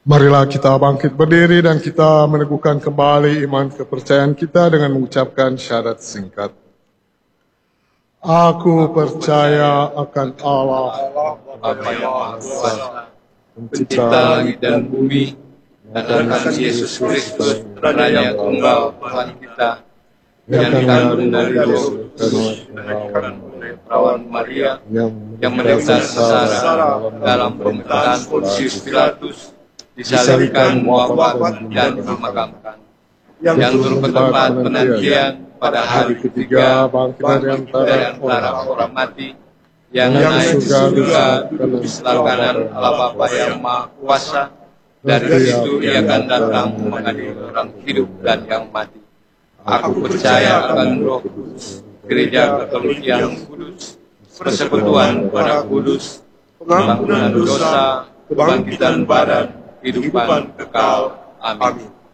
Marilah kita bangkit berdiri dan kita meneguhkan kembali iman kepercayaan kita dengan mengucapkan syahadat singkat. Aku percaya akan Allah, Bapa yang Maha Kuasa, Pencipta langit dan bumi, dan akan Yesus Kristus, Putra yang tunggal Tuhan kita, yang dikandung dari Roh Kudus, dari perawan Maria, yang menderita sengsara dalam pemerintahan Pontius Pilatus, disalibkan, wafat, dan dimakamkan, yang turun ke tempat penantian pada hari ketiga, bangkit dari antara orang mati, yang naik ke surga, duduk di sebelah kanan Allah Bapa yang Maha Kuasa. Dari situ ia akan datang mengadili orang hidup dan yang mati. Aku percaya akan Roh Kudus, Gereja Katolik yang kudus, persekutuan darah kudus, pengampunan dosa, kebangkitan badan, kehidupan kekal. Amin.